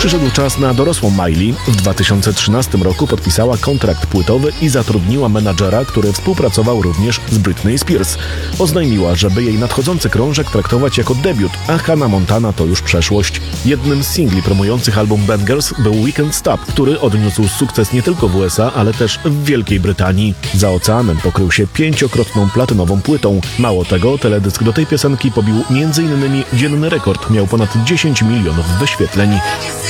Przyszedł czas na dorosłą Miley. W 2013 roku podpisała kontrakt płytowy i zatrudniła menadżera, który współpracował również z Britney Spears. Oznajmiła, żeby jej nadchodzący krążek traktować jako debiut, a Hannah Montana to już przeszłość. Jednym z singli promujących album Bangers był Weekend Stop, który odniósł sukces nie tylko w USA, ale też w Wielkiej Brytanii. Za oceanem pokrył się 5-krotną platynową płytą. Mało tego, teledysk do tej piosenki pobił m.in. dzienny rekord, miał ponad 10 milionów wyświetleń.